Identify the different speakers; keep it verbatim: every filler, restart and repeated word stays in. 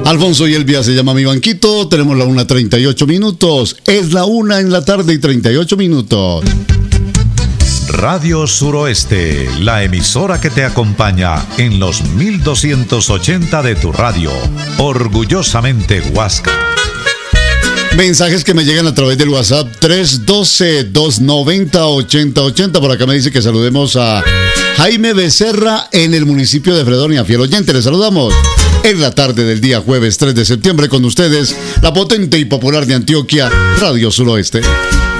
Speaker 1: Alfonso y Elvia se llama Mi Banquito. Tenemos la una treinta y ocho minutos. Es la una en la tarde y treinta y ocho minutos.
Speaker 2: Radio Suroeste, la emisora que te acompaña en los mil doscientos ochenta de tu radio. Orgullosamente Huasca.
Speaker 1: Mensajes que me llegan a través del WhatsApp tres uno dos, dos nueve cero, ocho cero ocho cero. Por acá me dice que saludemos a Jaime Becerra en el municipio de Fredonia. Fiel oyente, le saludamos en la tarde del día jueves tres de septiembre con ustedes, la potente y popular de Antioquia, Radio Suroeste.